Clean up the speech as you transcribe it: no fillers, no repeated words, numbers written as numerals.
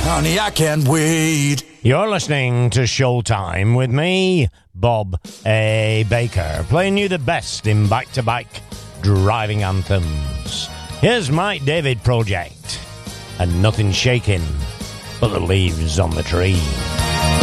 Honey, I can't wait. You're listening to Showtime with me, Bob A. Baker, playing you the best in back-to-back driving anthems. Here's Mike David Project, and nothing shaking but the leaves on the tree.